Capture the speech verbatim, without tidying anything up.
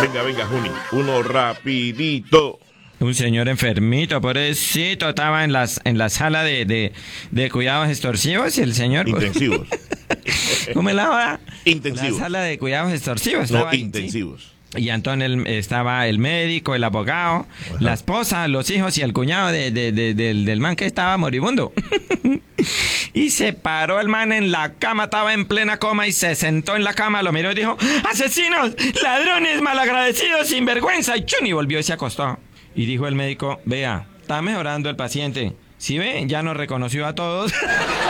Venga, venga, Juni. Uno rapidito. Un señor enfermito, pobrecito, estaba en las en la sala de, de, de cuidados extorsivos y el señor... Intensivos. ¿Cómo es la hora? Intensivos. La sala de cuidados extorsivos. No, Estaba ahí, intensivos. ¿sí? Y entonces el- estaba el médico, el abogado, Ajá. la esposa, los hijos y el cuñado de, de- de- del, del man que estaba moribundo. Y se paró el man en la cama, estaba en plena coma y se sentó en la cama, lo miró y dijo: ¡asesinos, ladrones, malagradecidos, sinvergüenza! Y chun, y volvió y se acostó. Y dijo el médico: vea, está mejorando el paciente. ¿Sí ve? Ya nos reconoció a todos.